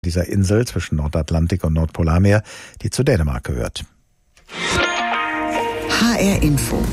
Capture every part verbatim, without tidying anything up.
dieser Insel zwischen Nordatlantik und Nordpolarmeer, die zu Dänemark gehört. H R Info.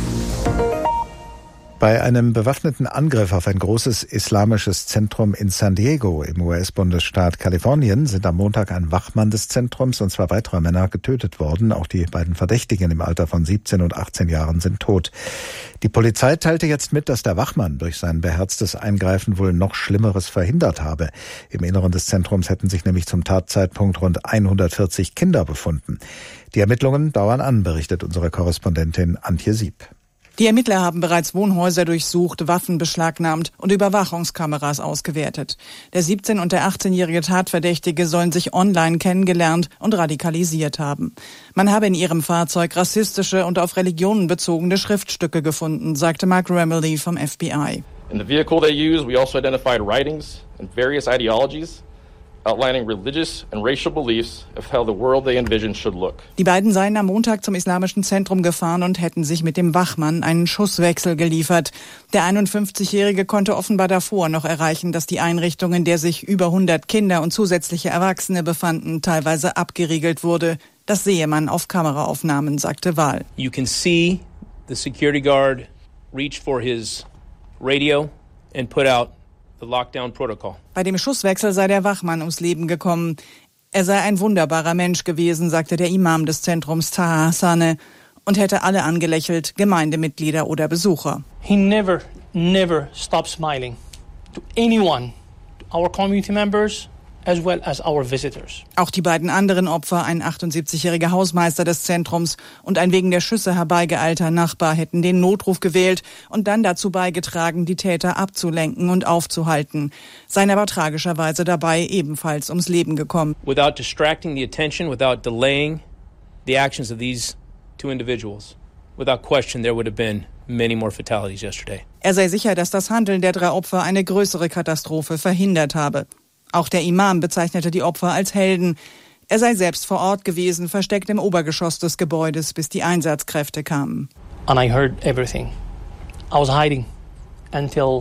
Bei einem bewaffneten Angriff auf ein großes islamisches Zentrum in San Diego im U S-Bundesstaat Kalifornien sind am Montag ein Wachmann des Zentrums und zwei weitere Männer getötet worden. Auch die beiden Verdächtigen im Alter von siebzehn und achtzehn Jahren sind tot. Die Polizei teilte jetzt mit, dass der Wachmann durch sein beherztes Eingreifen wohl noch Schlimmeres verhindert habe. Im Inneren des Zentrums hätten sich nämlich zum Tatzeitpunkt rund hundertvierzig Kinder befunden. Die Ermittlungen dauern an, berichtet unsere Korrespondentin Antje Sieb. Die Ermittler haben bereits Wohnhäuser durchsucht, Waffen beschlagnahmt und Überwachungskameras ausgewertet. Der siebzehn- und der achtzehnjährige Tatverdächtige sollen sich online kennengelernt und radikalisiert haben. Man habe in ihrem Fahrzeug rassistische und auf Religionen bezogene Schriftstücke gefunden, sagte Mark Remley vom F B I. In the vehicle they used, we also identified writings and various ideologies outlining religious and racial beliefs of how the world they envisioned should look. Die beiden seien am Montag zum islamischen Zentrum gefahren und hätten sich mit dem Wachmann einen Schusswechsel geliefert. Der einundfünfzigjährige konnte offenbar davor noch erreichen, dass die Einrichtung, in der sich über hundert Kinder und zusätzliche Erwachsene befanden, teilweise abgeriegelt wurde. Das sehe man auf Kameraaufnahmen, sagte Wahl. You can see the security guard reach for his radio and put out the lockdown protocol. Bei dem Schusswechsel sei der Wachmann ums Leben gekommen. Er sei ein wunderbarer Mensch gewesen, sagte der Imam des Zentrums Taha Saneh und hätte alle angelächelt, Gemeindemitglieder oder Besucher. He never, never stopped smiling to anyone, to our community members as well as our visitors. Auch die beiden anderen Opfer, ein achtundsiebzigjähriger Hausmeister des Zentrums und ein wegen der Schüsse herbeigeeilter Nachbar, hätten den Notruf gewählt und dann dazu beigetragen, die Täter abzulenken und aufzuhalten. Seien aber tragischerweise dabei ebenfalls ums Leben gekommen. Without distracting the attention, without delaying the actions of these two individuals, without question there would have been many more fatalities yesterday. Er sei sicher, dass das Handeln der drei Opfer eine größere Katastrophe verhindert habe. Auch der Imam bezeichnete die Opfer als Helden. Er sei selbst vor Ort gewesen, versteckt im Obergeschoss des Gebäudes, bis die Einsatzkräfte kamen. And I heard everything. I was hiding until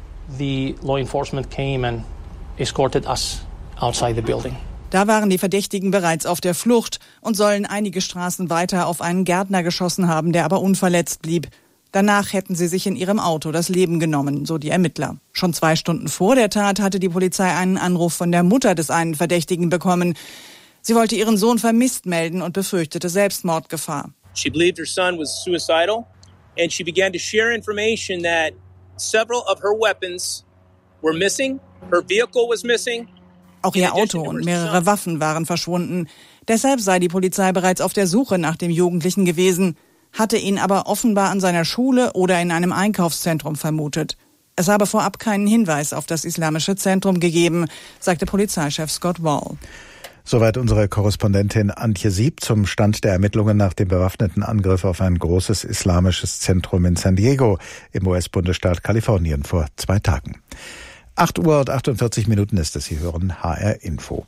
the law enforcement came and escorted us outside the building. Da waren die Verdächtigen bereits auf der Flucht und sollen einige Straßen weiter auf einen Gärtner geschossen haben, der aber unverletzt blieb. Danach hätten sie sich in ihrem Auto das Leben genommen, so die Ermittler. Schon zwei Stunden vor der Tat hatte die Polizei einen Anruf von der Mutter des einen Verdächtigen bekommen. Sie wollte ihren Sohn vermisst melden und befürchtete Selbstmordgefahr. She believed her son was suicidal and she began to share information that several of her weapons were missing. Her vehicle was missing. Auch ihr Auto und mehrere Waffen waren verschwunden. Deshalb sei die Polizei bereits auf der Suche nach dem Jugendlichen gewesen, hatte ihn aber offenbar an seiner Schule oder in einem Einkaufszentrum vermutet. Es habe vorab keinen Hinweis auf das islamische Zentrum gegeben, sagte Polizeichef Scott Wall. Soweit unsere Korrespondentin Antje Sieb zum Stand der Ermittlungen nach dem bewaffneten Angriff auf ein großes islamisches Zentrum in San Diego im U S-Bundesstaat Kalifornien vor zwei Tagen. acht Uhr und achtundvierzig Minuten ist es, Sie hören H R Info.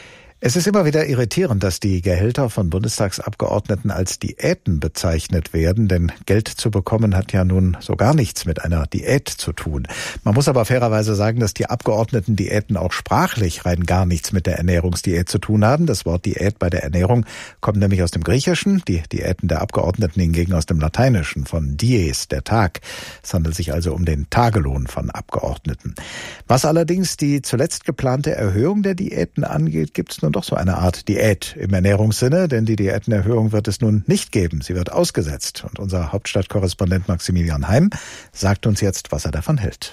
Es ist immer wieder irritierend, dass die Gehälter von Bundestagsabgeordneten als Diäten bezeichnet werden, denn Geld zu bekommen hat ja nun so gar nichts mit einer Diät zu tun. Man muss aber fairerweise sagen, dass die Abgeordnetendiäten auch sprachlich rein gar nichts mit der Ernährungsdiät zu tun haben. Das Wort Diät bei der Ernährung kommt nämlich aus dem Griechischen, die Diäten der Abgeordneten hingegen aus dem Lateinischen, von dies, der Tag. Es handelt sich also um den Tagelohn von Abgeordneten. Was allerdings die zuletzt geplante Erhöhung der Diäten angeht, gibt es nun doch so eine Art Diät im Ernährungssinne, denn die Diätenerhöhung wird es nun nicht geben. Sie wird ausgesetzt. Und unser Hauptstadtkorrespondent Maximilian Heim sagt uns jetzt, was er davon hält.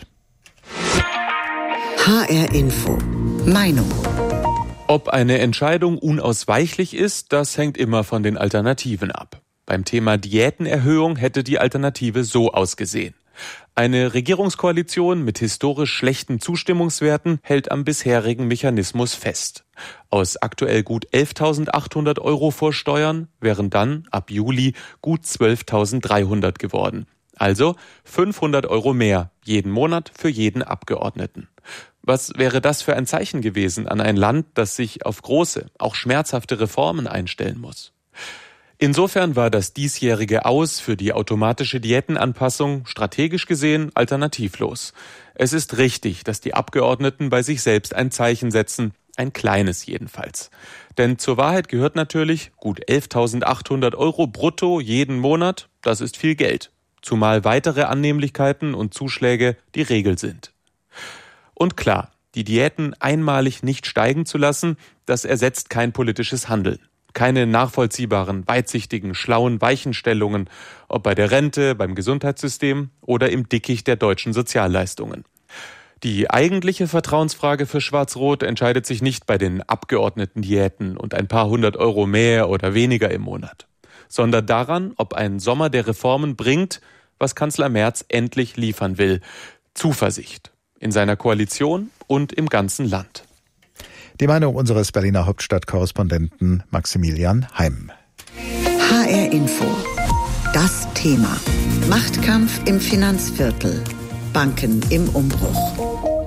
H R Info. Meinung. Ob eine Entscheidung unausweichlich ist, das hängt immer von den Alternativen ab. Beim Thema Diätenerhöhung hätte die Alternative so ausgesehen. Eine Regierungskoalition mit historisch schlechten Zustimmungswerten hält am bisherigen Mechanismus fest. Aus aktuell gut elftausendachthundert Euro vor Steuern wären dann ab Juli gut zwölftausenddreihundert geworden. Also fünfhundert Euro mehr jeden Monat für jeden Abgeordneten. Was wäre das für ein Zeichen gewesen an ein Land, das sich auf große, auch schmerzhafte Reformen einstellen muss? Insofern war das diesjährige Aus für die automatische Diätenanpassung strategisch gesehen alternativlos. Es ist richtig, dass die Abgeordneten bei sich selbst ein Zeichen setzen, Ein kleines jedenfalls. Denn zur Wahrheit gehört natürlich, gut elftausendachthundert Euro brutto jeden Monat, das ist viel Geld. Zumal weitere Annehmlichkeiten und Zuschläge die Regel sind. Und klar, die Diäten einmalig nicht steigen zu lassen, das ersetzt kein politisches Handeln. Keine nachvollziehbaren, weitsichtigen, schlauen Weichenstellungen, ob bei der Rente, beim Gesundheitssystem oder im Dickicht der deutschen Sozialleistungen. Die eigentliche Vertrauensfrage für Schwarz-Rot entscheidet sich nicht bei den Abgeordnetendiäten und ein paar hundert Euro mehr oder weniger im Monat, sondern daran, ob ein Sommer der Reformen bringt, was Kanzler Merz endlich liefern will. Zuversicht in seiner Koalition und im ganzen Land. Die Meinung unseres Berliner Hauptstadtkorrespondenten Maximilian Heim. H R Info. Das Thema. Machtkampf im Finanzviertel. Banken im Umbruch.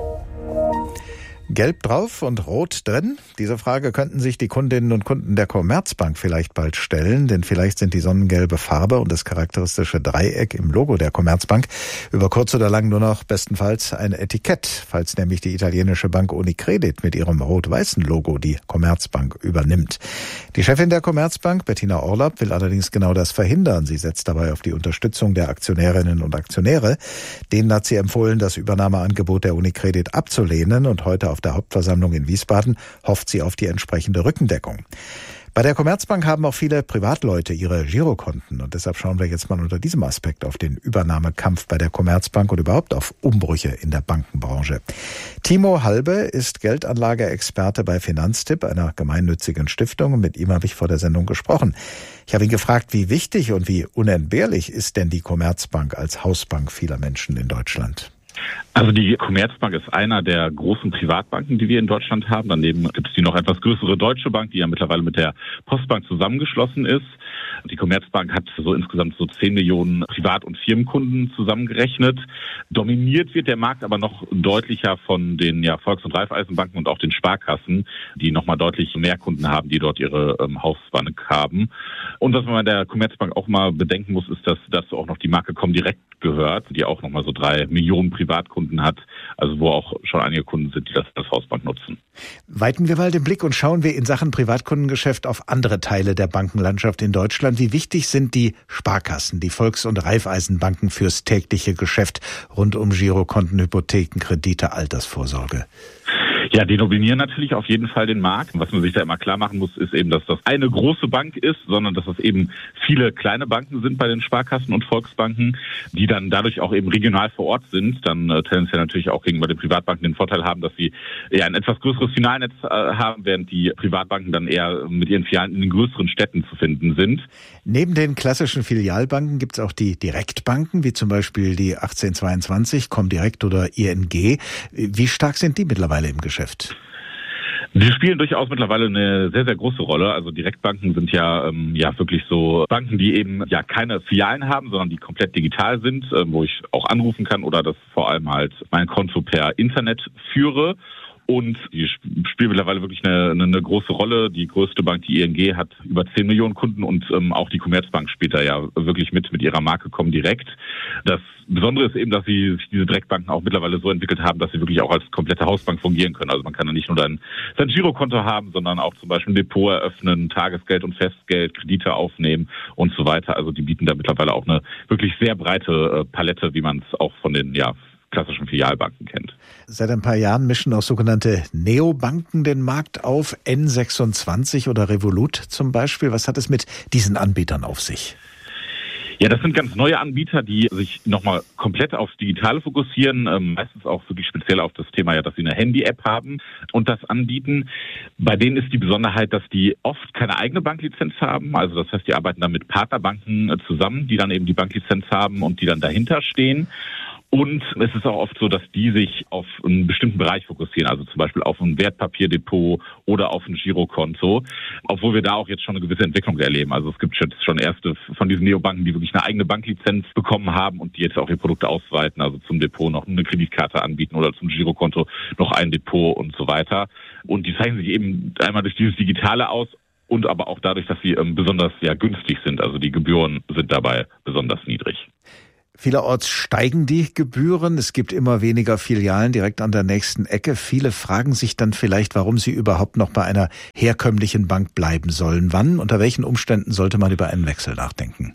Gelb drauf und rot drin? Diese Frage könnten sich die Kundinnen und Kunden der Commerzbank vielleicht bald stellen, denn vielleicht sind die sonnengelbe Farbe und das charakteristische Dreieck im Logo der Commerzbank über kurz oder lang nur noch bestenfalls ein Etikett, falls nämlich die italienische Bank Unicredit mit ihrem rot-weißen Logo die Commerzbank übernimmt. Die Chefin der Commerzbank, Bettina Orlopp, will allerdings genau das verhindern. Sie setzt dabei auf die Unterstützung der Aktionärinnen und Aktionäre. Denen hat sie empfohlen, das Übernahmeangebot der Unicredit abzulehnen, und heute auf der Hauptversammlung in Wiesbaden hofft sie auf die entsprechende Rückendeckung. Bei der Commerzbank haben auch viele Privatleute ihre Girokonten, und deshalb schauen wir jetzt mal unter diesem Aspekt auf den Übernahmekampf bei der Commerzbank und überhaupt auf Umbrüche in der Bankenbranche. Timo Halbe ist Geldanlageexperte bei Finanztipp, einer gemeinnützigen Stiftung, und mit ihm habe ich vor der Sendung gesprochen. Ich habe ihn gefragt, wie wichtig und wie unentbehrlich ist denn die Commerzbank als Hausbank vieler Menschen in Deutschland? Also die Commerzbank ist einer der großen Privatbanken, die wir in Deutschland haben. Daneben gibt es die noch etwas größere Deutsche Bank, die ja mittlerweile mit der Postbank zusammengeschlossen ist. Die Commerzbank hat so insgesamt so zehn Millionen Privat- und Firmenkunden zusammengerechnet. Dominiert wird der Markt aber noch deutlicher von den ja, Volks- und Raiffeisenbanken und auch den Sparkassen, die nochmal deutlich mehr Kunden haben, die dort ihre ähm, Hausbank haben. Und was man bei der Commerzbank auch mal bedenken muss, ist, dass dazu auch noch die Marke Comdirect gehört, die auch nochmal so drei Millionen Privatkunden hat, also wo auch schon einige Kunden sind, die das als Hausbank nutzen. Weiten wir mal den Blick und schauen wir in Sachen Privatkundengeschäft auf andere Teile der Bankenlandschaft in Deutschland. Wie wichtig sind die Sparkassen, die Volks- und Raiffeisenbanken fürs tägliche Geschäft rund um Girokonten, Hypotheken, Kredite, Altersvorsorge? Ja, die dominieren natürlich auf jeden Fall den Markt. Was man sich da immer klar machen muss, ist eben, dass das eine große Bank ist, sondern dass das eben viele kleine Banken sind bei den Sparkassen und Volksbanken, die dann dadurch auch eben regional vor Ort sind, dann äh, tendenziell natürlich auch gegenüber den Privatbanken den Vorteil haben, dass sie eher ein etwas größeres Filialnetz äh, haben, während die Privatbanken dann eher mit ihren Filialen in den größeren Städten zu finden sind. Neben den klassischen Filialbanken gibt es auch die Direktbanken, wie zum Beispiel die achtzehnhundertzweiundzwanzig, Comdirect oder I N G. Wie stark sind die mittlerweile im Geschäft? Die spielen durchaus mittlerweile eine sehr, sehr große Rolle. Also Direktbanken sind ja ähm, ja wirklich so Banken, die eben ja keine Filialen haben, sondern die komplett digital sind, äh, wo ich auch anrufen kann oder das vor allem halt mein Konto per Internet führe. Und die spielen mittlerweile wirklich eine, eine große Rolle. Die größte Bank, die I N G, hat über zehn Millionen Kunden und ähm, auch die Commerzbank spielt da ja wirklich mit mit ihrer Marke Comdirect. Das Besondere ist eben, dass sie diese Direktbanken auch mittlerweile so entwickelt haben, dass sie wirklich auch als komplette Hausbank fungieren können. Also man kann da nicht nur sein, sein Girokonto haben, sondern auch zum Beispiel ein Depot eröffnen, Tagesgeld und Festgeld, Kredite aufnehmen und so weiter. Also die bieten da mittlerweile auch eine wirklich sehr breite äh, Palette, wie man es auch von den ja klassischen Filialbanken kennt. Seit ein paar Jahren mischen auch sogenannte Neobanken den Markt auf, N sechsundzwanzig oder Revolut zum Beispiel. Was hat es mit diesen Anbietern auf sich? Ja, das sind ganz neue Anbieter, die sich nochmal komplett aufs Digitale fokussieren, ähm, meistens auch wirklich speziell auf das Thema, ja, dass sie eine Handy-App haben und das anbieten. Bei denen ist die Besonderheit, dass die oft keine eigene Banklizenz haben. Also das heißt, die arbeiten dann mit Partnerbanken äh, zusammen, die dann eben die Banklizenz haben und die dann dahinter stehen. Und es ist auch oft so, dass die sich auf einen bestimmten Bereich fokussieren, also zum Beispiel auf ein Wertpapierdepot oder auf ein Girokonto, obwohl wir da auch jetzt schon eine gewisse Entwicklung erleben. Also es gibt jetzt schon erste von diesen Neobanken, die wirklich eine eigene Banklizenz bekommen haben und die jetzt auch ihre Produkte ausweiten, also zum Depot noch eine Kreditkarte anbieten oder zum Girokonto noch ein Depot und so weiter. Und die zeichnen sich eben einmal durch dieses Digitale aus und aber auch dadurch, dass sie ähm, besonders ja günstig sind. Also die Gebühren sind dabei besonders niedrig. Vielerorts steigen die Gebühren. Es gibt immer weniger Filialen direkt an der nächsten Ecke. Viele fragen sich dann vielleicht, warum sie überhaupt noch bei einer herkömmlichen Bank bleiben sollen. Wann, unter welchen Umständen sollte man über einen Wechsel nachdenken?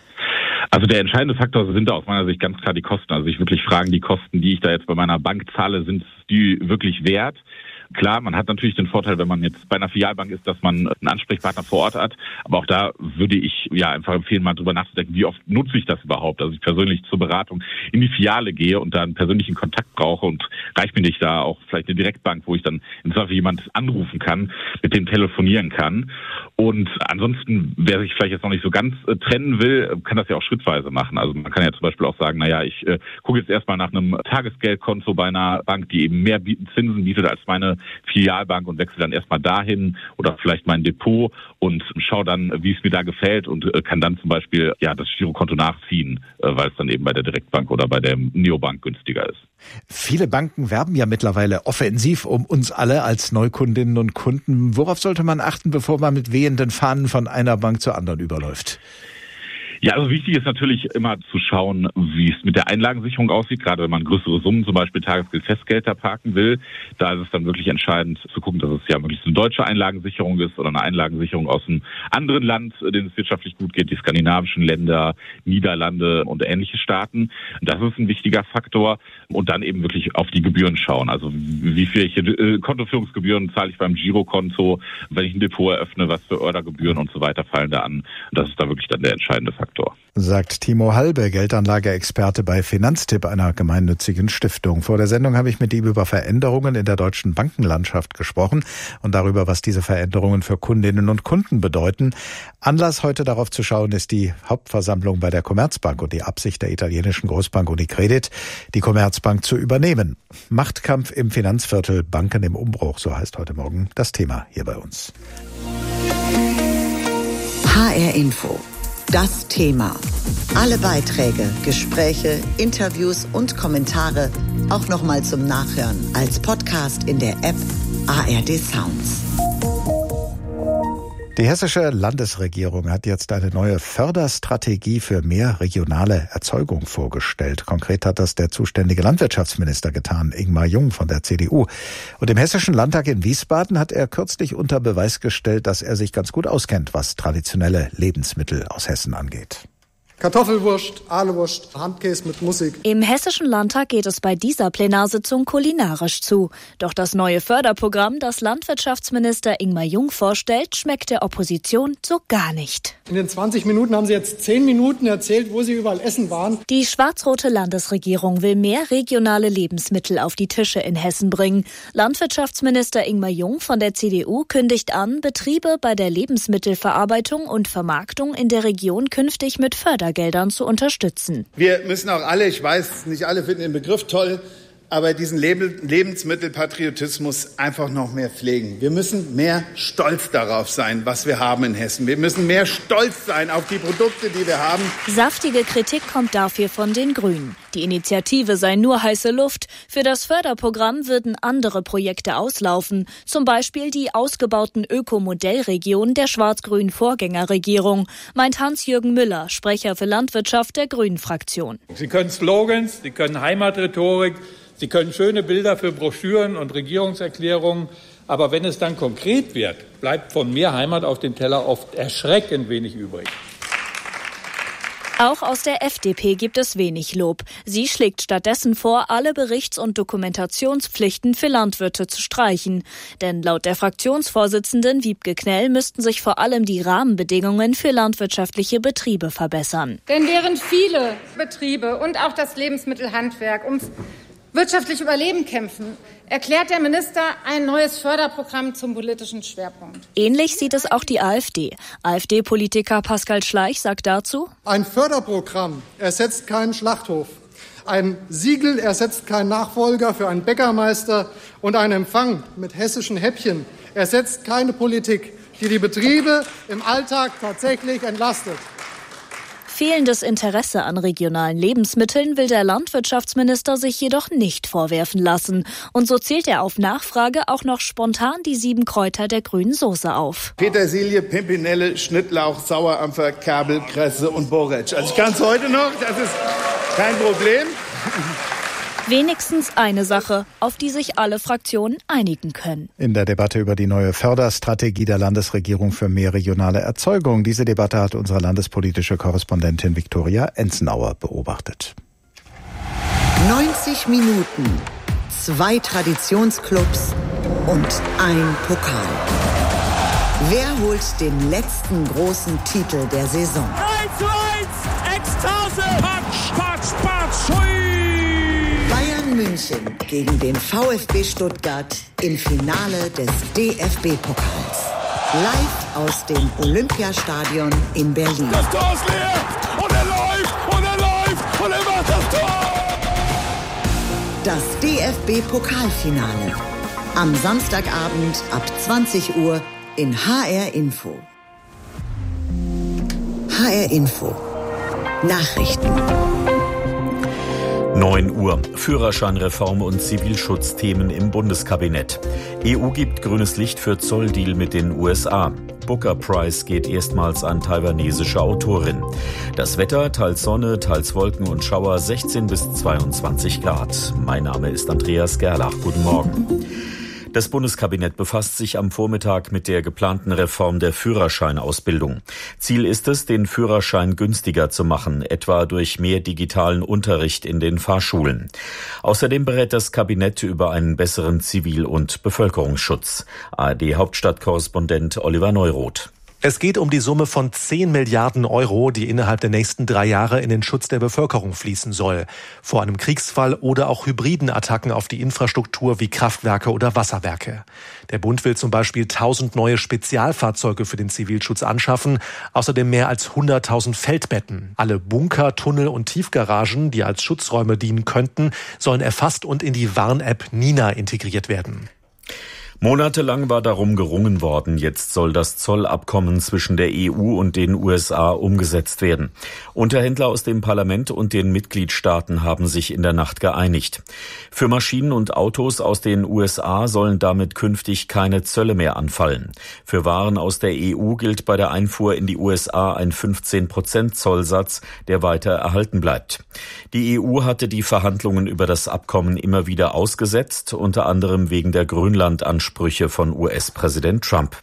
Also der entscheidende Faktor sind da aus meiner Sicht ganz klar die Kosten. Also sich wirklich fragen, die Kosten, die ich da jetzt bei meiner Bank zahle, sind die wirklich wert? Klar, man hat natürlich den Vorteil, wenn man jetzt bei einer Filialbank ist, dass man einen Ansprechpartner vor Ort hat. Aber auch da würde ich ja einfach empfehlen, mal drüber nachzudenken, wie oft nutze ich das überhaupt? Also ich persönlich zur Beratung in die Filiale gehe und da einen persönlichen Kontakt brauche und reicht mir nicht da auch vielleicht eine Direktbank, wo ich dann im Zweifel jemand anrufen kann, mit dem telefonieren kann. Und ansonsten, wer sich vielleicht jetzt noch nicht so ganz äh, trennen will, kann das ja auch schrittweise machen. Also man kann ja zum Beispiel auch sagen, naja, ich äh, gucke jetzt erstmal nach einem Tagesgeldkonto bei einer Bank, die eben mehr bieten, Zinsen bietet als meine Filialbank und wechsle dann erstmal dahin oder vielleicht mein Depot und schaue dann, wie es mir da gefällt und äh, kann dann zum Beispiel ja das Girokonto nachziehen, äh, weil es dann eben bei der Direktbank oder bei der Neobank günstiger ist. Viele Banken werben ja mittlerweile offensiv um uns alle als Neukundinnen und Kunden. Worauf sollte man achten, bevor man mit wehenden Fahnen von einer Bank zur anderen überläuft? Ja, also wichtig ist natürlich immer zu schauen, wie es mit der Einlagensicherung aussieht, gerade wenn man größere Summen, zum Beispiel Tagesgeld, Festgeld da parken will. Da ist es dann wirklich entscheidend zu gucken, dass es ja möglichst eine deutsche Einlagensicherung ist oder eine Einlagensicherung aus einem anderen Land, dem es wirtschaftlich gut geht, die skandinavischen Länder, Niederlande und ähnliche Staaten. Das ist ein wichtiger Faktor. Und dann eben wirklich auf die Gebühren schauen. Also wie viele äh, Kontoführungsgebühren zahle ich beim Girokonto, wenn ich ein Depot eröffne, was für Ordergebühren und so weiter fallen da an. Das ist da wirklich dann der entscheidende Faktor. Sagt Timo Halbe, Geldanlageexperte bei Finanztipp, einer gemeinnützigen Stiftung. Vor der Sendung habe ich mit ihm über Veränderungen in der deutschen Bankenlandschaft gesprochen und darüber, was diese Veränderungen für Kundinnen und Kunden bedeuten. Anlass, heute darauf zu schauen, ist die Hauptversammlung bei der Commerzbank und die Absicht der italienischen Großbank Unicredit, die Commerzbank zu übernehmen. Machtkampf im Finanzviertel, Banken im Umbruch, so heißt heute Morgen das Thema hier bei uns. H R Info. Das Thema. Alle Beiträge, Gespräche, Interviews und Kommentare auch nochmal zum Nachhören als Podcast in der App A R D Sounds. Die hessische Landesregierung hat jetzt eine neue Förderstrategie für mehr regionale Erzeugung vorgestellt. Konkret hat das der zuständige Landwirtschaftsminister getan, Ingmar Jung von der C D U. Und im Hessischen Landtag in Wiesbaden hat er kürzlich unter Beweis gestellt, dass er sich ganz gut auskennt, was traditionelle Lebensmittel aus Hessen angeht. Kartoffelwurst, Ahlewurst, Handkäse mit Musik. Im Hessischen Landtag geht es bei dieser Plenarsitzung kulinarisch zu. Doch das neue Förderprogramm, das Landwirtschaftsminister Ingmar Jung vorstellt, schmeckt der Opposition so gar nicht. In den zwanzig Minuten haben Sie jetzt zehn Minuten erzählt, wo Sie überall essen waren. Die schwarz-rote Landesregierung will mehr regionale Lebensmittel auf die Tische in Hessen bringen. Landwirtschaftsminister Ingmar Jung von der C D U kündigt an, Betriebe bei der Lebensmittelverarbeitung und Vermarktung in der Region künftig mit Fördergeldern zu unterstützen. Wir müssen auch alle, ich weiß, nicht alle finden den Begriff toll, aber diesen Lebensmittelpatriotismus einfach noch mehr pflegen. Wir müssen mehr stolz darauf sein, was wir haben in Hessen. Wir müssen mehr stolz sein auf die Produkte, die wir haben. Saftige Kritik kommt dafür von den Grünen. Die Initiative sei nur heiße Luft. Für das Förderprogramm würden andere Projekte auslaufen. Zum Beispiel die ausgebauten Ökomodellregionen der schwarz-grünen Vorgängerregierung, meint Hans-Jürgen Müller, Sprecher für Landwirtschaft der Grünen-Fraktion. Sie können Slogans, Sie können Heimatrhetorik, Sie können schöne Bilder für Broschüren und Regierungserklärungen, aber wenn es dann konkret wird, bleibt von mehr Heimat auf dem Teller oft erschreckend wenig übrig. Auch aus der F D P gibt es wenig Lob. Sie schlägt stattdessen vor, alle Berichts- und Dokumentationspflichten für Landwirte zu streichen. Denn laut der Fraktionsvorsitzenden Wiebke Knell müssten sich vor allem die Rahmenbedingungen für landwirtschaftliche Betriebe verbessern. Denn während viele Betriebe und auch das Lebensmittelhandwerk ums wirtschaftliche Überleben kämpfen, erklärt der Minister ein neues Förderprogramm zum politischen Schwerpunkt. Ähnlich sieht es auch die AfD. AfD-Politiker Pascal Schleich sagt dazu: Ein Förderprogramm ersetzt keinen Schlachthof. Ein Siegel ersetzt keinen Nachfolger für einen Bäckermeister. Und ein Empfang mit hessischen Häppchen ersetzt keine Politik, die die Betriebe im Alltag tatsächlich entlastet. Fehlendes Interesse an regionalen Lebensmitteln will der Landwirtschaftsminister sich jedoch nicht vorwerfen lassen. Und so zählt er auf Nachfrage auch noch spontan die sieben Kräuter der grünen Soße auf. Petersilie, Pimpinelle, Schnittlauch, Sauerampfer, Kerbel, Kresse und Borretsch. Also ich kann es heute noch, das ist Kein Problem. Wenigstens eine Sache, auf die sich alle Fraktionen einigen können. In der Debatte über die neue Förderstrategie der Landesregierung für mehr regionale Erzeugung. Diese Debatte hat unsere landespolitische Korrespondentin Viktoria Enzenauer beobachtet. neunzig Minuten, zwei Traditionsclubs und ein Pokal. Wer holt den letzten großen Titel der Saison? eins zu eins, Ekstase! Patsch, patsch, patsch, hui! Bayern München gegen den VfB Stuttgart im Finale des D F B-Pokals. Live aus dem Olympiastadion in Berlin. Das Tor ist leer und er läuft und er läuft und er macht das Tor! Das D F B-Pokalfinale. Am Samstagabend ab zwanzig Uhr in H R Info. H R Info. Nachrichten. neun Uhr. Führerscheinreform und Zivilschutzthemen im Bundeskabinett. E U gibt grünes Licht für Zolldeal mit den U S A. Booker Prize geht erstmals an taiwanesische Autorin. Das Wetter, teils Sonne, teils Wolken und Schauer, sechzehn bis zweiundzwanzig Grad. Mein Name ist Andreas Gerlach. Guten Morgen. Das Bundeskabinett befasst sich am Vormittag mit der geplanten Reform der Führerscheinausbildung. Ziel ist es, den Führerschein günstiger zu machen, etwa durch mehr digitalen Unterricht in den Fahrschulen. Außerdem berät das Kabinett über einen besseren Zivil- und Bevölkerungsschutz. A R D-Hauptstadtkorrespondent Oliver Neuroth. Es geht um die Summe von zehn Milliarden Euro, die innerhalb der nächsten drei Jahre in den Schutz der Bevölkerung fließen soll. Vor einem Kriegsfall oder auch hybriden Attacken auf die Infrastruktur wie Kraftwerke oder Wasserwerke. Der Bund will zum Beispiel tausend neue Spezialfahrzeuge für den Zivilschutz anschaffen, außerdem mehr als hunderttausend Feldbetten. Alle Bunker, Tunnel und Tiefgaragen, die als Schutzräume dienen könnten, sollen erfasst und in die Warn-App Nina integriert werden. Monatelang war darum gerungen worden, jetzt soll das Zollabkommen zwischen der E U und den U S A umgesetzt werden. Unterhändler aus dem Parlament und den Mitgliedstaaten haben sich in der Nacht geeinigt. Für Maschinen und Autos aus den U S A sollen damit künftig keine Zölle mehr anfallen. Für Waren aus der E U gilt bei der Einfuhr in die U S A ein fünfzehn Prozent Zollsatz, der weiter erhalten bleibt. Die E U hatte die Verhandlungen über das Abkommen immer wieder ausgesetzt, unter anderem wegen der Grönland-Ansprüche von U S-Präsident Trump.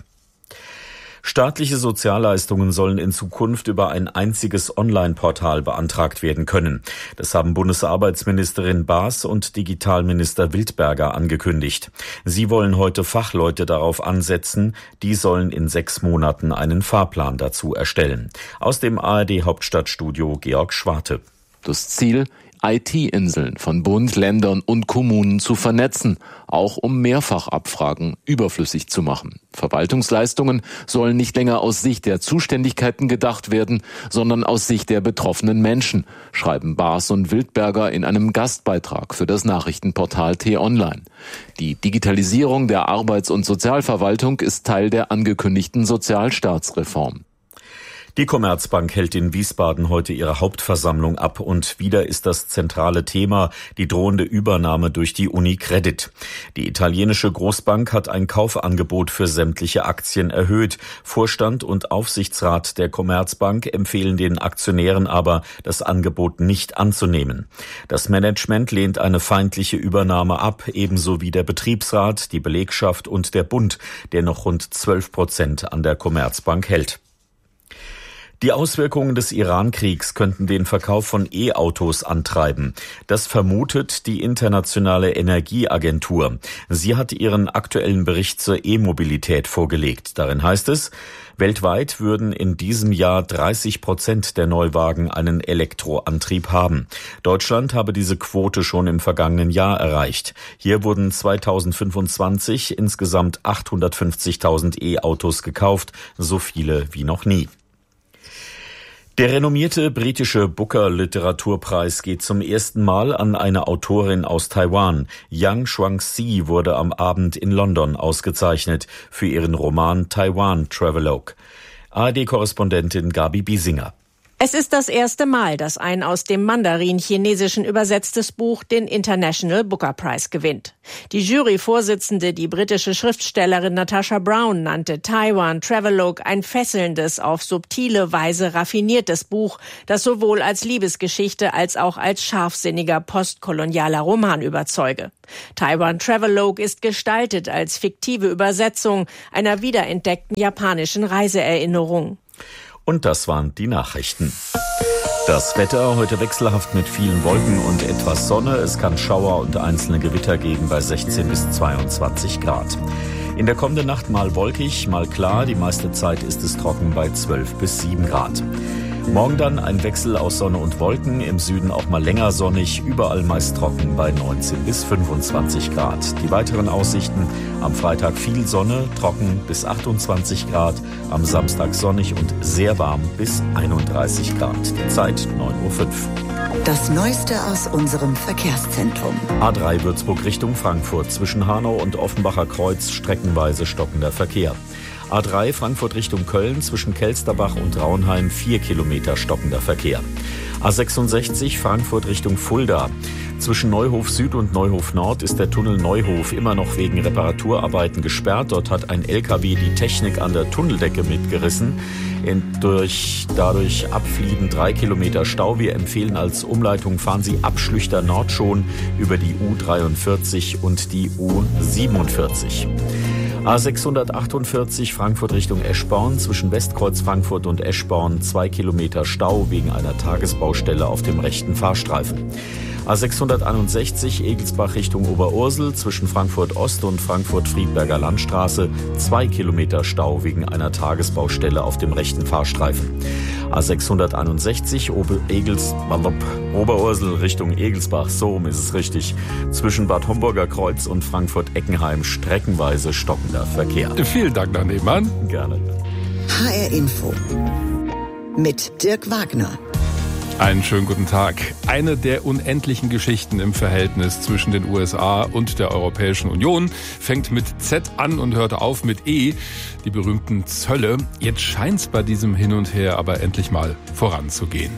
Staatliche Sozialleistungen sollen in Zukunft über ein einziges Online-Portal beantragt werden können. Das haben Bundesarbeitsministerin Baas und Digitalminister Wildberger angekündigt. Sie wollen heute Fachleute darauf ansetzen. Die sollen in sechs Monaten einen Fahrplan dazu erstellen. Aus dem A R D-Hauptstadtstudio Georg Schwarte. Das Ziel: I T-Inseln von Bund, Ländern und Kommunen zu vernetzen, auch um Mehrfachabfragen überflüssig zu machen. Verwaltungsleistungen sollen nicht länger aus Sicht der Zuständigkeiten gedacht werden, sondern aus Sicht der betroffenen Menschen, schreiben Baas und Wildberger in einem Gastbeitrag für das Nachrichtenportal T-Online. Die Digitalisierung der Arbeits- und Sozialverwaltung ist Teil der angekündigten Sozialstaatsreform. Die Commerzbank hält in Wiesbaden heute ihre Hauptversammlung ab und wieder ist das zentrale Thema die drohende Übernahme durch die UniCredit. Die italienische Großbank hat ein Kaufangebot für sämtliche Aktien erhöht. Vorstand und Aufsichtsrat der Commerzbank empfehlen den Aktionären aber, das Angebot nicht anzunehmen. Das Management lehnt eine feindliche Übernahme ab, ebenso wie der Betriebsrat, die Belegschaft und der Bund, der noch rund zwölf Prozent an der Commerzbank hält. Die Auswirkungen des Iran-Kriegs könnten den Verkauf von E-Autos antreiben. Das vermutet die Internationale Energieagentur. Sie hat ihren aktuellen Bericht zur E-Mobilität vorgelegt. Darin heißt es, weltweit würden in diesem Jahr dreißig Prozent der Neuwagen einen Elektroantrieb haben. Deutschland habe diese Quote schon im vergangenen Jahr erreicht. Hier wurden zweitausendfünfundzwanzig insgesamt achthundertfünfzigtausend E-Autos gekauft, so viele wie noch nie. Der renommierte britische Booker-Literaturpreis geht zum ersten Mal an eine Autorin aus Taiwan. Yang Shuangzi wurde am Abend in London ausgezeichnet für ihren Roman Taiwan Travelogue. A R D-Korrespondentin Gabi Biesinger. Es ist das erste Mal, dass ein aus dem Mandarin-Chinesischen übersetztes Buch den International Booker Prize gewinnt. Die Juryvorsitzende, die britische Schriftstellerin Natasha Brown, nannte Taiwan Travelogue ein fesselndes, auf subtile Weise raffiniertes Buch, das sowohl als Liebesgeschichte als auch als scharfsinniger postkolonialer Roman überzeuge. Taiwan Travelogue ist gestaltet als fiktive Übersetzung einer wiederentdeckten japanischen Reiseerinnerung. Und das waren die Nachrichten. Das Wetter heute wechselhaft mit vielen Wolken und etwas Sonne. Es kann Schauer und einzelne Gewitter geben bei sechzehn bis zweiundzwanzig Grad. In der kommenden Nacht mal wolkig, mal klar. Die meiste Zeit ist es trocken bei zwölf bis sieben Grad. Morgen dann ein Wechsel aus Sonne und Wolken, im Süden auch mal länger sonnig, überall meist trocken bei neunzehn bis fünfundzwanzig Grad. Die weiteren Aussichten: am Freitag viel Sonne, trocken bis achtundzwanzig Grad, am Samstag sonnig und sehr warm bis einunddreißig Grad. Die Zeit neun Uhr fünf. Das Neueste aus unserem Verkehrszentrum. A drei Würzburg Richtung Frankfurt, zwischen Hanau und Offenbacher Kreuz streckenweise stockender Verkehr. A drei Frankfurt Richtung Köln, zwischen Kelsterbach und Raunheim vier Kilometer stockender Verkehr. A sechsundsechzig Frankfurt Richtung Fulda. Zwischen Neuhof Süd und Neuhof Nord ist der Tunnel Neuhof immer noch wegen Reparaturarbeiten gesperrt. Dort hat ein L K W die Technik an der Tunneldecke mitgerissen. Durch dadurch abfliegen drei Kilometer Stau. Wir empfehlen als Umleitung, fahren Sie ab Schlüchter Nord schon über die U dreiundvierzig und die U siebenundvierzig. A sechshundertachtundvierzig Frankfurt Richtung Eschborn, zwischen Westkreuz Frankfurt und Eschborn zwei Kilometer Stau wegen einer Tagesbaustelle auf dem rechten Fahrstreifen. A sechshunderteinundsechzig Egelsbach Richtung Oberursel, zwischen Frankfurt Ost und Frankfurt Friedberger Landstraße zwei Kilometer Stau wegen einer Tagesbaustelle auf dem rechten Fahrstreifen. A sechshunderteinundsechzig Ober- Egels, Oberursel Richtung Egelsbach, so rum ist es richtig, zwischen Bad Homburger Kreuz und Frankfurt-Eckenheim streckenweise stockender Verkehr. Vielen Dank, Herr Nehmann. Gerne. H R Info mit Dirk Wagner. Einen schönen guten Tag. Eine der unendlichen Geschichten im Verhältnis zwischen den U S A und der Europäischen Union fängt mit Z an und hört auf mit E, die berühmten Zölle. Jetzt scheint's bei diesem Hin und Her aber endlich mal voranzugehen.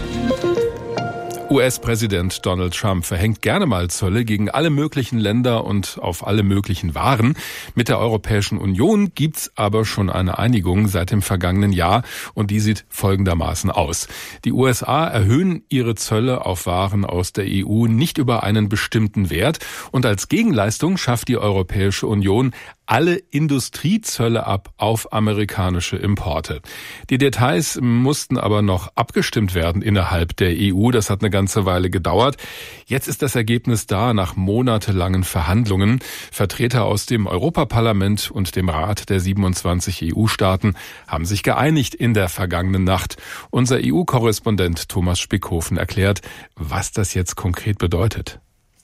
U S-Präsident Donald Trump verhängt gerne mal Zölle gegen alle möglichen Länder und auf alle möglichen Waren. Mit der Europäischen Union gibt's aber schon eine Einigung seit dem vergangenen Jahr und die sieht folgendermaßen aus. Die U S A erhöhen ihre Zölle auf Waren aus der E U nicht über einen bestimmten Wert und als Gegenleistung schafft die Europäische Union alle Industriezölle ab auf amerikanische Importe. Die Details mussten aber noch abgestimmt werden innerhalb der E U. Das hat eine ganze Weile gedauert. Jetzt ist das Ergebnis da nach monatelangen Verhandlungen. Vertreter aus dem Europaparlament und dem Rat der siebenundzwanzig E U-Staaten haben sich geeinigt in der vergangenen Nacht. Unser E U-Korrespondent Thomas Spickhofen erklärt, was das jetzt konkret bedeutet.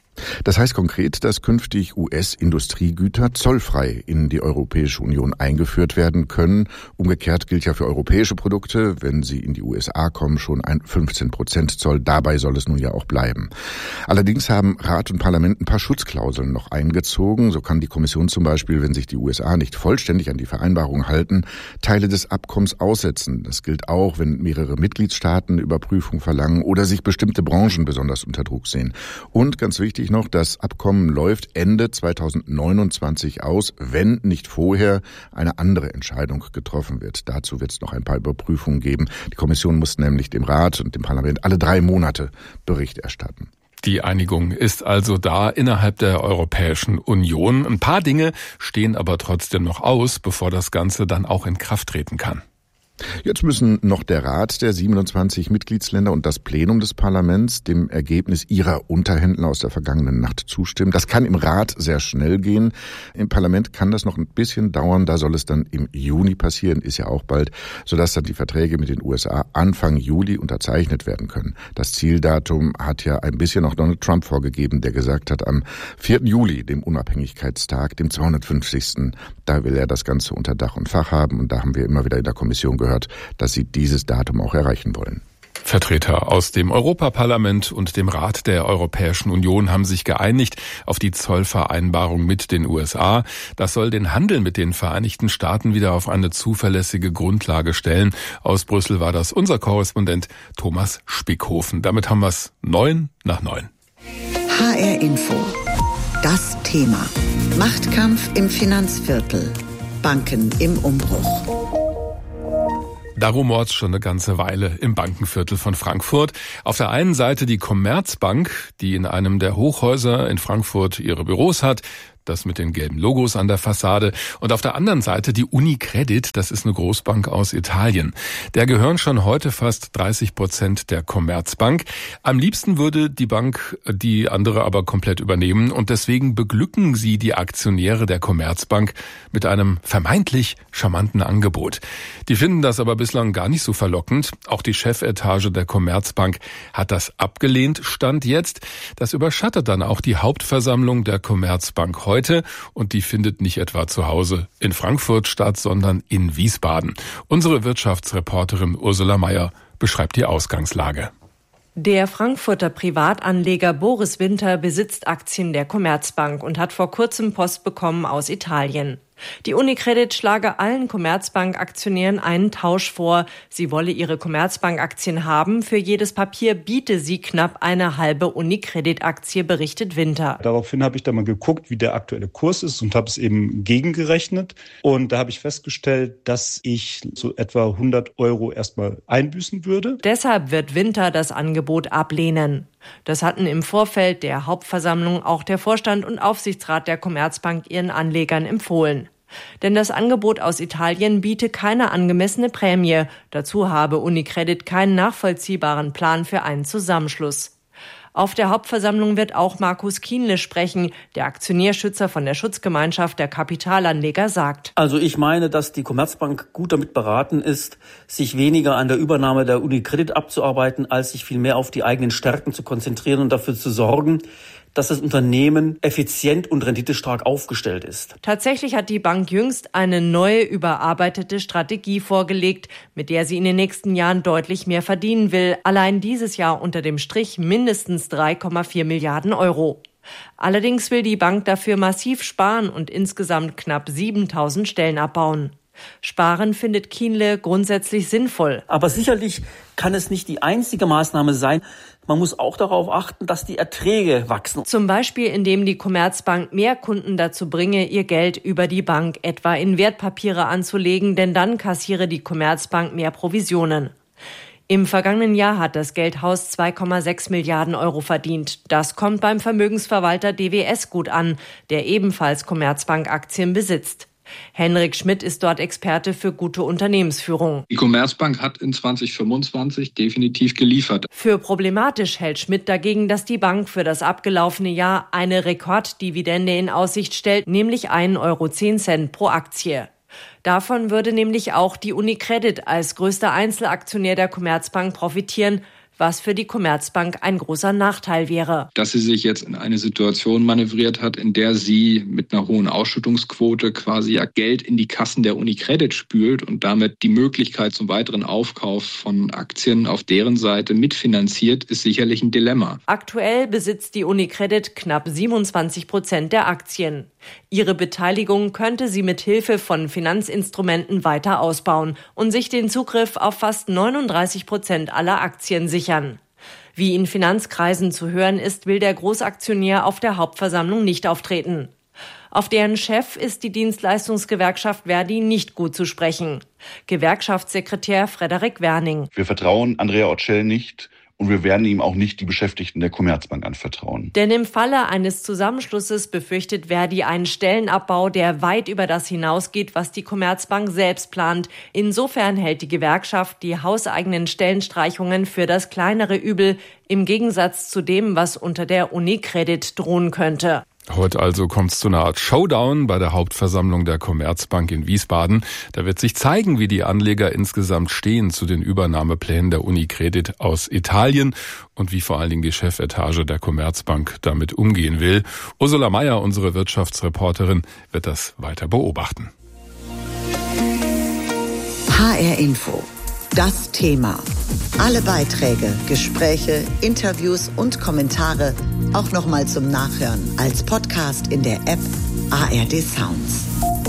Das heißt konkret, dass künftig U S-Industriegüter zollfrei in die Europäische Union eingeführt werden können. Umgekehrt gilt ja für europäische Produkte, wenn sie in die U S A kommen, schon ein fünfzehn Prozent Zoll. Dabei soll es nun ja auch bleiben. Allerdings haben Rat und Parlament ein paar Schutzklauseln noch eingezogen. So kann die Kommission zum Beispiel, wenn sich die U S A nicht vollständig an die Vereinbarung halten, Teile des Abkommens aussetzen. Das gilt auch, wenn mehrere Mitgliedstaaten Überprüfung verlangen oder sich bestimmte Branchen besonders unter Druck sehen. Und ganz wichtig noch, das Abkommen läuft Ende zweitausendneunundzwanzig aus, wenn nicht vorher eine andere Entscheidung getroffen wird. Dazu wird es noch ein paar Überprüfungen geben. Die Kommission muss nämlich dem Rat und dem Parlament alle drei Monate Bericht erstatten. Die Einigung ist also da innerhalb der Europäischen Union. Ein paar Dinge stehen aber trotzdem noch aus, bevor das Ganze dann auch in Kraft treten kann. Jetzt müssen noch der Rat der siebenundzwanzig Mitgliedsländer und das Plenum des Parlaments dem Ergebnis ihrer Unterhändler aus der vergangenen Nacht zustimmen. Das kann im Rat sehr schnell gehen. Im Parlament kann das noch ein bisschen dauern. Da soll es dann im Juni passieren, ist ja auch bald, sodass dann die Verträge mit den U S A Anfang Juli unterzeichnet werden können. Das Zieldatum hat ja ein bisschen auch Donald Trump vorgegeben, der gesagt hat, am vierten Juli, dem Unabhängigkeitstag, dem zweihundertfünfzigsten, da will er das Ganze unter Dach und Fach haben. Und da haben wir immer wieder in der Kommission gehört, dass sie dieses Datum auch erreichen wollen. Vertreter aus dem Europaparlament und dem Rat der Europäischen Union haben sich geeinigt auf die Zollvereinbarung mit den U S A. Das soll den Handel mit den Vereinigten Staaten wieder auf eine zuverlässige Grundlage stellen. Aus Brüssel war das unser Korrespondent Thomas Spickhofen. Damit haben wir es neun nach neun. H R Info. Das Thema. Machtkampf im Finanzviertel. Banken im Umbruch. Da rumort's schon eine ganze Weile im Bankenviertel von Frankfurt. Auf der einen Seite die Commerzbank, die in einem der Hochhäuser in Frankfurt ihre Büros hat, das mit den gelben Logos an der Fassade. Und auf der anderen Seite die UniCredit, das ist eine Großbank aus Italien. Der gehören schon heute fast dreißig Prozent der Commerzbank. Am liebsten würde die Bank die andere aber komplett übernehmen. Und deswegen beglücken sie die Aktionäre der Commerzbank mit einem vermeintlich charmanten Angebot. Die finden das aber bislang gar nicht so verlockend. Auch die Chefetage der Commerzbank hat das abgelehnt, Stand jetzt. Das überschattet dann auch die Hauptversammlung der Commerzbank heute. Und die findet nicht etwa zu Hause in Frankfurt statt, sondern in Wiesbaden. Unsere Wirtschaftsreporterin Ursula Mayer beschreibt die Ausgangslage. Der Frankfurter Privatanleger Boris Winter besitzt Aktien der Commerzbank und hat vor kurzem Post bekommen aus Italien. Die UniCredit schlage allen Commerzbank-Aktionären einen Tausch vor. Sie wolle ihre Commerzbank-Aktien haben. Für jedes Papier biete sie knapp eine halbe UniCredit-Aktie, berichtet Winter. Daraufhin habe ich da mal geguckt, wie der aktuelle Kurs ist und habe es eben gegengerechnet. Und da habe ich festgestellt, dass ich so etwa hundert Euro erstmal einbüßen würde. Deshalb wird Winter das Angebot ablehnen. Das hatten im Vorfeld der Hauptversammlung auch der Vorstand und Aufsichtsrat der Commerzbank ihren Anlegern empfohlen. Denn das Angebot aus Italien biete keine angemessene Prämie. Dazu habe UniCredit keinen nachvollziehbaren Plan für einen Zusammenschluss. Auf der Hauptversammlung wird auch Markus Kienle sprechen. Der Aktionärschützer von der Schutzgemeinschaft der Kapitalanleger sagt: Also ich meine, dass die Commerzbank gut damit beraten ist, sich weniger an der Übernahme der UniCredit abzuarbeiten, als sich vielmehr auf die eigenen Stärken zu konzentrieren und dafür zu sorgen, dass das Unternehmen effizient und renditestark aufgestellt ist. Tatsächlich hat die Bank jüngst eine neue, überarbeitete Strategie vorgelegt, mit der sie in den nächsten Jahren deutlich mehr verdienen will. Allein dieses Jahr unter dem Strich mindestens drei Komma vier Milliarden Euro. Allerdings will die Bank dafür massiv sparen und insgesamt knapp siebentausend Stellen abbauen. Sparen findet Kienle grundsätzlich sinnvoll. Aber sicherlich kann es nicht die einzige Maßnahme sein. Man muss auch darauf achten, dass die Erträge wachsen. Zum Beispiel, indem die Commerzbank mehr Kunden dazu bringe, ihr Geld über die Bank etwa in Wertpapiere anzulegen, denn dann kassiere die Commerzbank mehr Provisionen. Im vergangenen Jahr hat das Geldhaus zwei Komma sechs Milliarden Euro verdient. Das kommt beim Vermögensverwalter D W S gut an, der ebenfalls Commerzbank-Aktien besitzt. Henrik Schmidt ist dort Experte für gute Unternehmensführung. Die Commerzbank hat in zwanzig fünfundzwanzig definitiv geliefert. Für problematisch hält Schmidt dagegen, dass die Bank für das abgelaufene Jahr eine Rekorddividende in Aussicht stellt, nämlich ein Euro zehn pro Aktie. Davon würde nämlich auch die UniCredit als größter Einzelaktionär der Commerzbank profitieren, was für die Commerzbank ein großer Nachteil wäre. Dass sie sich jetzt in eine Situation manövriert hat, in der sie mit einer hohen Ausschüttungsquote quasi ja Geld in die Kassen der UniCredit spült und damit die Möglichkeit zum weiteren Aufkauf von Aktien auf deren Seite mitfinanziert, ist sicherlich ein Dilemma. Aktuell besitzt die UniCredit knapp siebenundzwanzig Prozent der Aktien. Ihre Beteiligung könnte sie mit Hilfe von Finanzinstrumenten weiter ausbauen und sich den Zugriff auf fast neununddreißig Prozent aller Aktien sichern. Wie in Finanzkreisen zu hören ist, will der Großaktionär auf der Hauptversammlung nicht auftreten. Auf deren Chef ist die Dienstleistungsgewerkschaft Verdi nicht gut zu sprechen. Gewerkschaftssekretär Frederik Werning. Wir vertrauen Andrea Orcel nicht. Und wir werden ihm auch nicht die Beschäftigten der Commerzbank anvertrauen. Denn im Falle eines Zusammenschlusses befürchtet Verdi einen Stellenabbau, der weit über das hinausgeht, was die Commerzbank selbst plant. Insofern hält die Gewerkschaft die hauseigenen Stellenstreichungen für das kleinere Übel, im Gegensatz zu dem, was unter der UniCredit drohen könnte. Heute also kommt es zu einer Art Showdown bei der Hauptversammlung der Commerzbank in Wiesbaden. Da wird sich zeigen, wie die Anleger insgesamt stehen zu den Übernahmeplänen der UniCredit aus Italien und wie vor allen Dingen die Chefetage der Commerzbank damit umgehen will. Ursula Mayer, unsere Wirtschaftsreporterin, wird das weiter beobachten. H R Info. Das Thema. Alle Beiträge, Gespräche, Interviews und Kommentare auch nochmal zum Nachhören als Podcast in der App A R D Sounds.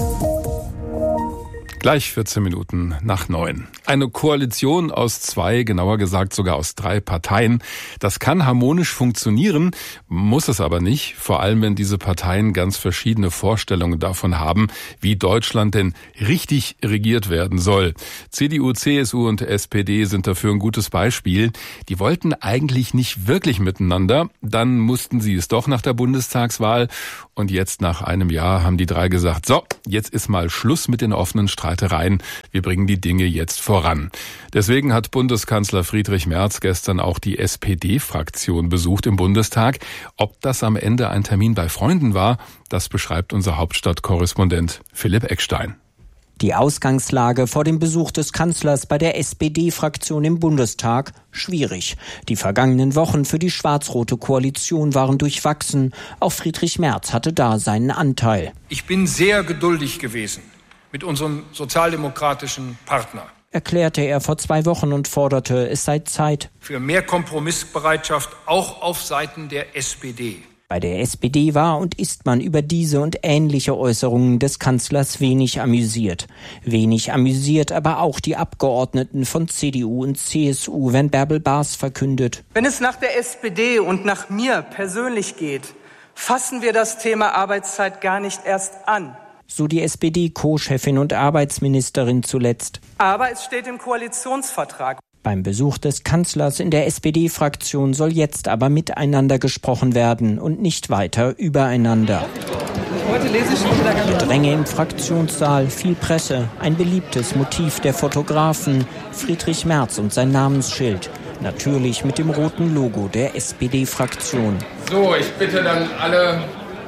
Gleich vierzehn Minuten nach neun. Eine Koalition aus zwei, genauer gesagt sogar aus drei Parteien. Das kann harmonisch funktionieren, muss es aber nicht. Vor allem, wenn diese Parteien ganz verschiedene Vorstellungen davon haben, wie Deutschland denn richtig regiert werden soll. C D U, C S U und S P D sind dafür ein gutes Beispiel. Die wollten eigentlich nicht wirklich miteinander. Dann mussten sie es doch nach der Bundestagswahl. Und jetzt nach einem Jahr haben die drei gesagt, so, jetzt ist mal Schluss mit den offenen Streitereien. Wir bringen die Dinge jetzt voran. Deswegen hat Bundeskanzler Friedrich Merz gestern auch die S P D-Fraktion besucht im Bundestag. Ob das am Ende ein Termin bei Freunden war, das beschreibt unser Hauptstadtkorrespondent Philipp Eckstein. Die Ausgangslage vor dem Besuch des Kanzlers bei der S P D-Fraktion im Bundestag schwierig. Die vergangenen Wochen für die schwarz-rote Koalition waren durchwachsen. Auch Friedrich Merz hatte da seinen Anteil. Ich bin sehr geduldig gewesen mit unserem sozialdemokratischen Partner, erklärte er vor zwei Wochen und forderte, es sei Zeit für mehr Kompromissbereitschaft auch auf Seiten der S P D. Bei der S P D war und ist man über diese und ähnliche Äußerungen des Kanzlers wenig amüsiert. Wenig amüsiert aber auch die Abgeordneten von C D U und C S U, wenn Bärbel Baas verkündet: Wenn es nach der S P D und nach mir persönlich geht, fassen wir das Thema Arbeitszeit gar nicht erst an. So die S P D-Co-Chefin und Arbeitsministerin zuletzt. Aber es steht im Koalitionsvertrag. Beim Besuch des Kanzlers in der S P D-Fraktion soll jetzt aber miteinander gesprochen werden und nicht weiter übereinander. Heute lese ich Gedränge im Fraktionssaal, viel Presse, ein beliebtes Motiv der Fotografen, Friedrich Merz und sein Namensschild. Natürlich mit dem roten Logo der S P D-Fraktion. So, ich bitte dann alle,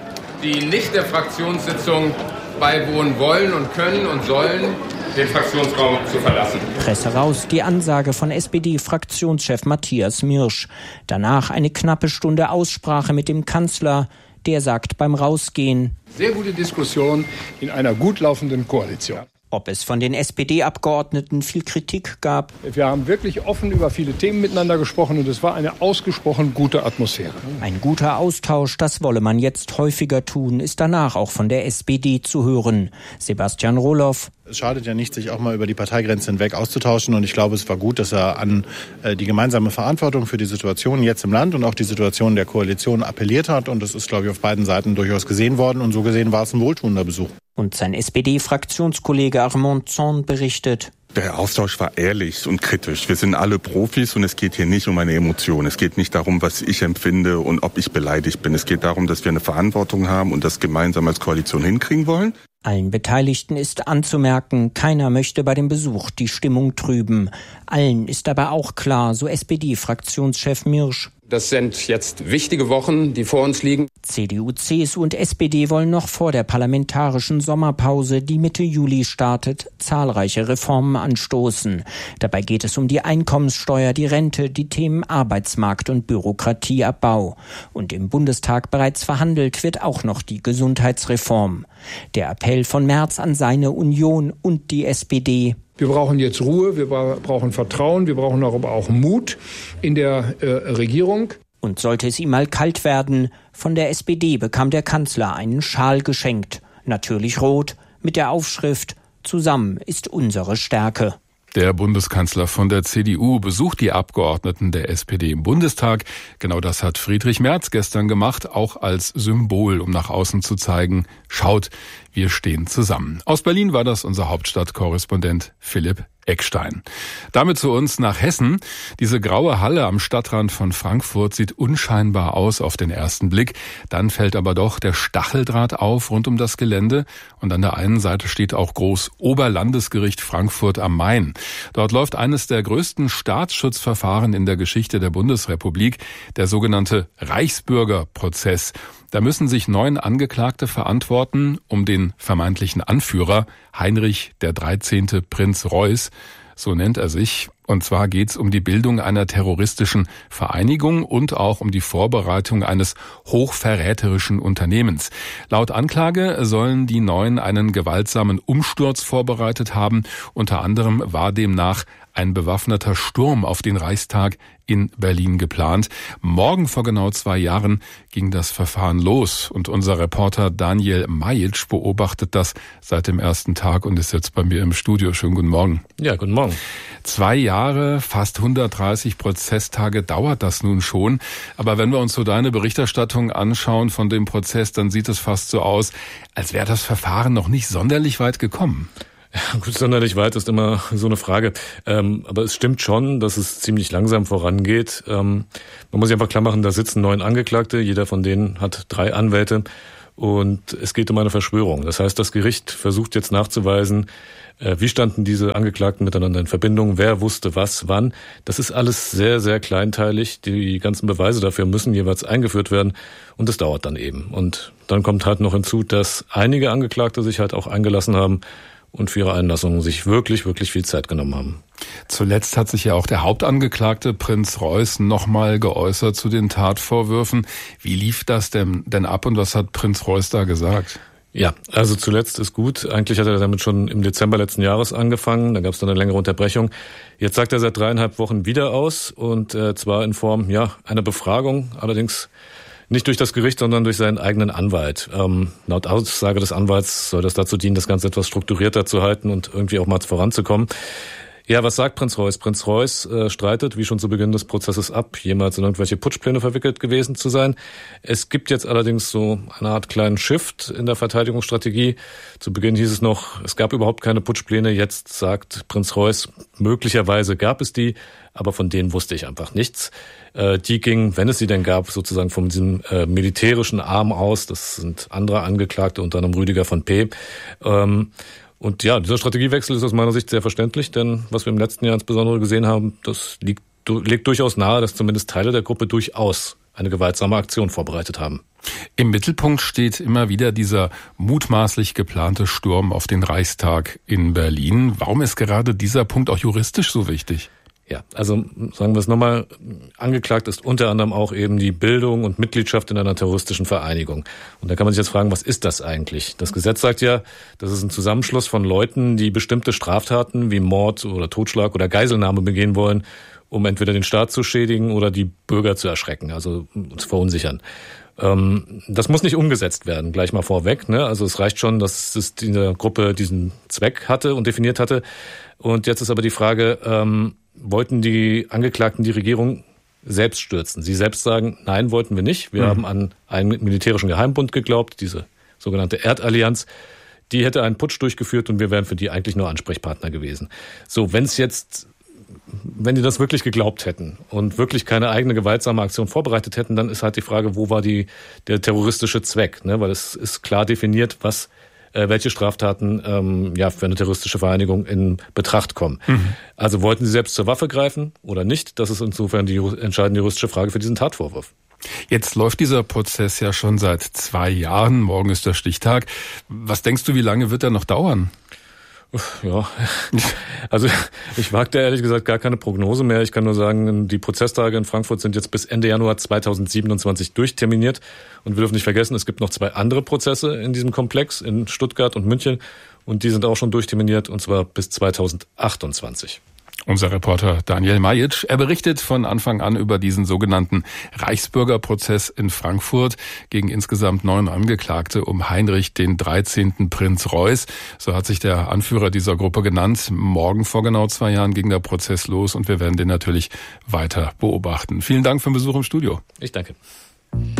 die nicht der Fraktionssitzung beiwohnen wollen und können und sollen, den Fraktionsraum zu verlassen. Presse raus, die Ansage von S P D-Fraktionschef Matthias Mirsch. Danach eine knappe Stunde Aussprache mit dem Kanzler. Der sagt beim Rausgehen: Sehr gute Diskussion in einer gut laufenden Koalition. Ob es von den S P D-Abgeordneten viel Kritik gab? Wir haben wirklich offen über viele Themen miteinander gesprochen und es war eine ausgesprochen gute Atmosphäre. Ein guter Austausch, das wolle man jetzt häufiger tun, ist danach auch von der S P D zu hören. Sebastian Rohloff. Es schadet ja nicht, sich auch mal über die Parteigrenze hinweg auszutauschen. Und ich glaube, es war gut, dass er an äh, die gemeinsame Verantwortung für die Situation jetzt im Land und auch die Situation der Koalition appelliert hat. Und das ist, glaube ich, auf beiden Seiten durchaus gesehen worden. Und so gesehen war es ein wohltuender Besuch. Und sein S P D-Fraktionskollege Armand Zorn berichtet: Der Austausch war ehrlich und kritisch. Wir sind alle Profis und es geht hier nicht um eine Emotion. Es geht nicht darum, was ich empfinde und ob ich beleidigt bin. Es geht darum, dass wir eine Verantwortung haben und das gemeinsam als Koalition hinkriegen wollen. Allen Beteiligten ist anzumerken, keiner möchte bei dem Besuch die Stimmung trüben. Allen ist aber auch klar, so S P D-Fraktionschef Mirsch: Das sind jetzt wichtige Wochen, die vor uns liegen. C D U, C S U und S P D wollen noch vor der parlamentarischen Sommerpause, die Mitte Juli startet, zahlreiche Reformen anstoßen. Dabei geht es um die Einkommenssteuer, die Rente, die Themen Arbeitsmarkt und Bürokratieabbau. Und im Bundestag bereits verhandelt wird auch noch die Gesundheitsreform. Der Appell von Merz an seine Union und die S P D: Wir brauchen jetzt Ruhe, wir brauchen Vertrauen, wir brauchen aber auch Mut in der äh, Regierung. Und sollte es ihm mal kalt werden, von der S P D bekam der Kanzler einen Schal geschenkt. Natürlich rot, mit der Aufschrift: Zusammen ist unsere Stärke. Der Bundeskanzler von der C D U besucht die Abgeordneten der S P D im Bundestag. Genau das hat Friedrich Merz gestern gemacht, auch als Symbol, um nach außen zu zeigen: Schaut, wir stehen zusammen. Aus Berlin war das unser Hauptstadtkorrespondent Philipp Eckstein. Damit zu uns nach Hessen. Diese graue Halle am Stadtrand von Frankfurt sieht unscheinbar aus auf den ersten Blick. Dann fällt aber doch der Stacheldraht auf rund um das Gelände. Und an der einen Seite steht auch groß Oberlandesgericht Frankfurt am Main. Dort läuft eines der größten Staatsschutzverfahren in der Geschichte der Bundesrepublik, der sogenannte Reichsbürgerprozess. Da müssen sich neun Angeklagte verantworten, um den vermeintlichen Anführer Heinrich der dreizehnte Prinz Reuß, so nennt er sich. Und zwar geht's um die Bildung einer terroristischen Vereinigung und auch um die Vorbereitung eines hochverräterischen Unternehmens. Laut Anklage sollen die Neun einen gewaltsamen Umsturz vorbereitet haben. Unter anderem war demnach ein bewaffneter Sturm auf den Reichstag in Berlin geplant. Morgen vor genau zwei Jahren ging das Verfahren los und unser Reporter Daniel Majic beobachtet das seit dem ersten Tag und ist jetzt bei mir im Studio. Schönen guten Morgen. Ja, guten Morgen. Zwei Jahre, fast hundertdreißig Prozesstage dauert das nun schon. Aber wenn wir uns so deine Berichterstattung anschauen von dem Prozess, dann sieht es fast so aus, als wäre das Verfahren noch nicht sonderlich weit gekommen. Ja, gut, sonderlich weit ist immer so eine Frage. Ähm, aber es stimmt schon, dass es ziemlich langsam vorangeht. Ähm, man muss sich einfach klar machen, da sitzen neun Angeklagte. Jeder von denen hat drei Anwälte. Und es geht um eine Verschwörung. Das heißt, das Gericht versucht jetzt nachzuweisen, äh, wie standen diese Angeklagten miteinander in Verbindung, wer wusste was, wann. Das ist alles sehr, sehr kleinteilig. Die ganzen Beweise dafür müssen jeweils eingeführt werden. Und das dauert dann eben. Und dann kommt halt noch hinzu, dass einige Angeklagte sich halt auch eingelassen haben und für ihre Einlassung sich wirklich, wirklich viel Zeit genommen haben. Zuletzt hat sich ja auch der Hauptangeklagte Prinz Reuß nochmal geäußert zu den Tatvorwürfen. Wie lief das denn, denn ab und was hat Prinz Reuß da gesagt? Ja, also zuletzt ist gut. Eigentlich hat er damit schon im Dezember letzten Jahres angefangen. Da gab es dann eine längere Unterbrechung. Jetzt sagt er seit dreieinhalb Wochen wieder aus und äh, zwar in Form ja einer Befragung, allerdings nicht durch das Gericht, sondern durch seinen eigenen Anwalt. Ähm, laut Aussage des Anwalts soll das dazu dienen, das Ganze etwas strukturierter zu halten und irgendwie auch mal voranzukommen. Ja, was sagt Prinz Reuß? Prinz Reuß äh, streitet, wie schon zu Beginn des Prozesses, ab, jemals in irgendwelche Putschpläne verwickelt gewesen zu sein. Es gibt jetzt allerdings so eine Art kleinen Shift in der Verteidigungsstrategie. Zu Beginn hieß es noch, es gab überhaupt keine Putschpläne. Jetzt sagt Prinz Reuß, möglicherweise gab es die, aber von denen wusste ich einfach nichts. Äh, die ging, wenn es sie denn gab, sozusagen von diesem äh, militärischen Arm aus. Das sind andere Angeklagte, unter anderem Rüdiger von P. Ähm, Und ja, dieser Strategiewechsel ist aus meiner Sicht sehr verständlich, denn was wir im letzten Jahr insbesondere gesehen haben, das liegt, legt durchaus nahe, dass zumindest Teile der Gruppe durchaus eine gewaltsame Aktion vorbereitet haben. Im Mittelpunkt steht immer wieder dieser mutmaßlich geplante Sturm auf den Reichstag in Berlin. Warum ist gerade dieser Punkt auch juristisch so wichtig? Ja, also sagen wir es nochmal, angeklagt ist unter anderem auch eben die Bildung und Mitgliedschaft in einer terroristischen Vereinigung. Und da kann man sich jetzt fragen, was ist das eigentlich? Das Gesetz sagt ja, das ist ein Zusammenschluss von Leuten, die bestimmte Straftaten wie Mord oder Totschlag oder Geiselnahme begehen wollen, um entweder den Staat zu schädigen oder die Bürger zu erschrecken, also zu verunsichern. Ähm, das muss nicht umgesetzt werden, gleich mal vorweg, ne? Also es reicht schon, dass es diese Gruppe diesen Zweck hatte und definiert hatte. Und jetzt ist aber die Frage, ähm, wollten die Angeklagten die Regierung selbst stürzen? Sie selbst sagen, nein, wollten wir nicht. Wir mhm. haben an einen militärischen Geheimbund geglaubt, diese sogenannte Erdallianz. Die hätte einen Putsch durchgeführt und wir wären für die eigentlich nur Ansprechpartner gewesen. So, wenn es jetzt, wenn die das wirklich geglaubt hätten und wirklich keine eigene gewaltsame Aktion vorbereitet hätten, dann ist halt die Frage, wo war die der terroristische Zweck? Ne? Weil es ist klar definiert, was welche Straftaten ähm, ja für eine terroristische Vereinigung in Betracht kommen. Mhm. Also wollten sie selbst zur Waffe greifen oder nicht? Das ist insofern die entscheidende juristische Frage für diesen Tatvorwurf. Jetzt läuft dieser Prozess ja schon seit zwei Jahren. Morgen ist der Stichtag. Was denkst du, wie lange wird er noch dauern? Ja, also ich wage da ehrlich gesagt gar keine Prognose mehr. Ich kann nur sagen, die Prozesstage in Frankfurt sind jetzt bis Ende Januar zweitausendsiebenundzwanzig durchterminiert. Und wir dürfen nicht vergessen, es gibt noch zwei andere Prozesse in diesem Komplex, in Stuttgart und München. Und die sind auch schon durchterminiert, und zwar bis zweitausendachtundzwanzig. Unser Reporter Daniel Majic, er berichtet von Anfang an über diesen sogenannten Reichsbürgerprozess in Frankfurt gegen insgesamt neun Angeklagte um Heinrich den dreizehnten Prinz Reuß. So hat sich der Anführer dieser Gruppe genannt. Morgen vor genau zwei Jahren ging der Prozess los und wir werden den natürlich weiter beobachten. Vielen Dank für den Besuch im Studio. Ich danke.